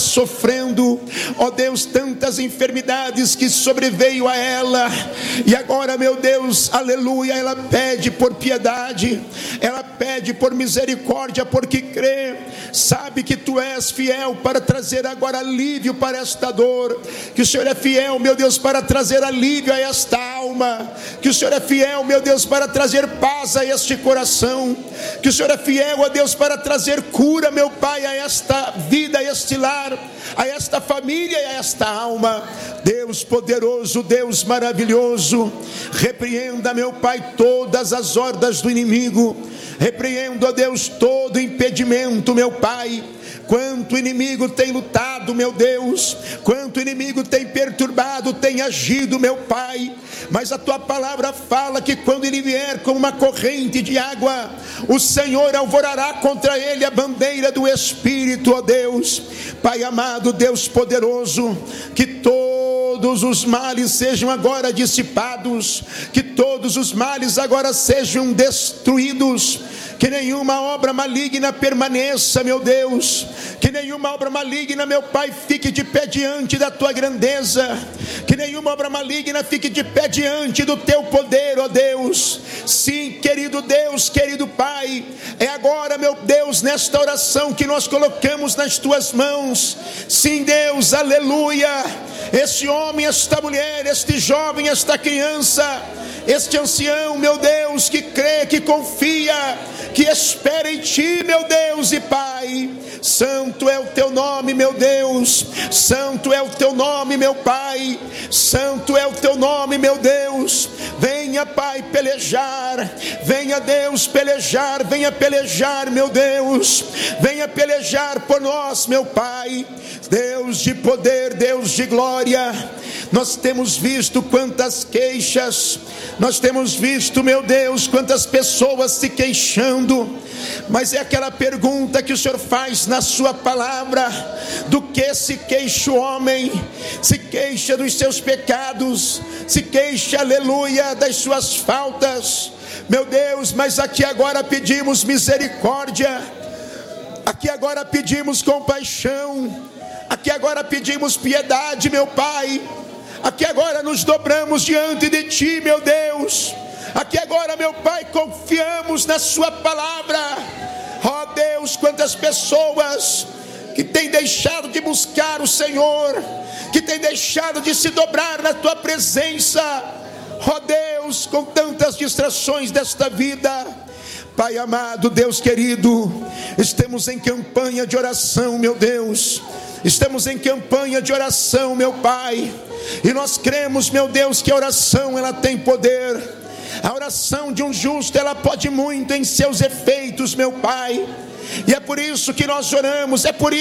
sofrendo, ó Deus, tantas enfermidades que sobreveio a ela, e agora, meu Deus, aleluia, ela pede por piedade, ela pede por misericórdia, porque crê, sabe que Tu és fiel para trazer agora alívio para esta dor, que o Senhor é fiel, meu Deus, para trazer alívio a esta alma, que o Senhor é fiel, meu Deus, para trazer paz a este coração, que o Senhor é fiel, ó Deus, para trazer cura, meu Pai, a esta vida, a este lar, a esta família e a esta alma. Deus poderoso, Deus maravilhoso, repreenda, meu Pai, todas as hordas do inimigo, repreendo, ó Deus, todo impedimento, meu Pai. Quanto o inimigo tem lutado, meu Deus, quanto o inimigo tem perturbado, tem agido, meu Pai, mas a Tua palavra fala que quando ele vier como uma corrente de água, o Senhor alvorará contra ele a bandeira do Espírito, ó Deus. Pai amado, Deus poderoso, que todos os males sejam agora dissipados, que todos os males agora sejam destruídos, que nenhuma obra maligna permaneça, meu Deus, que nenhuma obra maligna, meu Pai, fique de pé diante da Tua grandeza, que nenhuma obra maligna fique de pé diante do Teu poder, ó Deus. Sim, querido Deus, querido Pai, é agora, meu Deus, nesta oração que nós colocamos nas Tuas mãos. Sim, Deus, aleluia, este homem, esta mulher, este jovem, esta criança, este ancião, meu Deus, que crê, que confia, que espera em Ti, meu Deus e Pai. Santo é o Teu nome, meu Deus, santo é o Teu nome, meu Pai, santo é o Teu nome, meu Deus. Venha, Pai, pelejar, venha, Deus, pelejar, venha pelejar, meu Deus, venha pelejar por nós, meu Pai. Deus de poder, Deus de glória, nós temos visto quantas queixas, nós temos visto, meu Deus, quantas pessoas se queixando, mas é aquela pergunta que o Senhor faz na Sua palavra: do que se queixa o homem? Se queixa dos seus pecados, se queixa, aleluia, das suas faltas, meu Deus, mas aqui agora pedimos misericórdia, aqui agora pedimos compaixão, aqui agora pedimos piedade, meu Pai. Aqui agora nos dobramos diante de Ti, meu Deus. Aqui agora, meu Pai, confiamos na Sua palavra. Ó Deus, quantas pessoas que têm deixado de buscar o Senhor, que têm deixado de se dobrar na Tua presença, ó Deus, com tantas distrações desta vida. Pai amado, Deus querido, estamos em campanha de oração, meu Deus. Estamos em campanha de oração, meu Pai, e nós cremos, meu Deus, que a oração, ela tem poder. A oração de um justo, ela pode muito em seus efeitos, meu Pai, e é por isso que nós oramos, é por